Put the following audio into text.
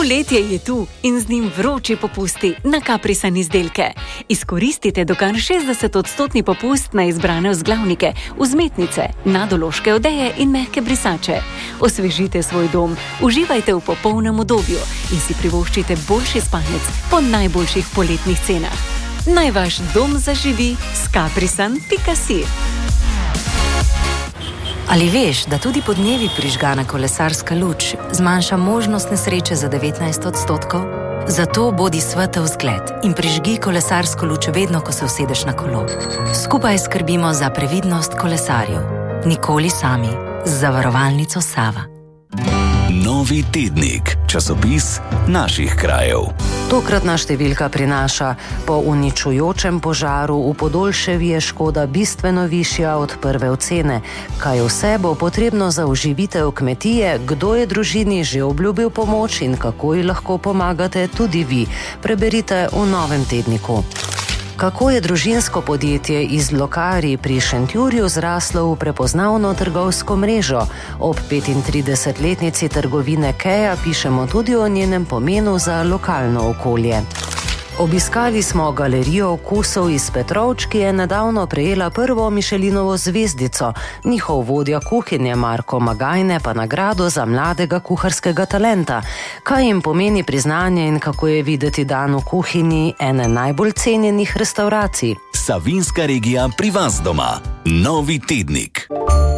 Poletje je tu in z njim vroči popusti na Caprisan izdelke. Izkoristite do kar 60% popust na izbrane vzglavnike, vzmetnice, nadološke odeje in mehke brisače. Osvežite svoj dom, uživajte v popolnem udobju in si privoščite boljši spanec po najboljših poletnih cenah. Naj vaš dom zaživi s caprisan.si. Ali veš, da tudi podnevi prižgana kolesarska luč zmanjša možnost nesreče za 19%? Zato bodi svetel zgled in prižgi kolesarsko luč vedno, ko se usedeš na kolo. Skupaj skrbimo za previdnost kolesarjev. Nikoli sami. Z zavarovalnico Sava. Novi tednik, časopis naših krajev. Tokratna številka prinaša: po uničujočem požaru v Podolševi je škoda bistveno višja od prve ocene. Kaj vse bo potrebno za oživitev kmetije, kdo je družini že obljubil pomoč in kako ji lahko pomagate tudi vi. Preberite v novem tedniku. Kako je družinsko podjetje iz Lokarij pri Šentjurju zraslo v prepoznavno trgovsko mrežo? Ob 35-letnici trgovine Kea pišemo tudi o njenem pomenu za lokalno okolje. Obiskali smo galerijo okusov iz Petrovč, ki je nedavno prejela prvo Michelinovo zvezdico. Njihov vodja kuhinje Marko Magajne pa nagrado za mladega kuharskega talenta. Kaj jim pomeni priznanje in kako je videti dan v kuhinji ene najbolj cenjenih restavracij? Savinjska regija pri vas doma. Novi tednik.